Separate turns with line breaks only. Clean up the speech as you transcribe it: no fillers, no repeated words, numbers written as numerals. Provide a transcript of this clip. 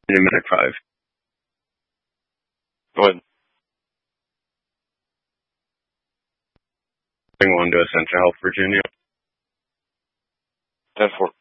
in minute 5.
Go ahead.
Going on to Essential Health, Virginia.
10-4.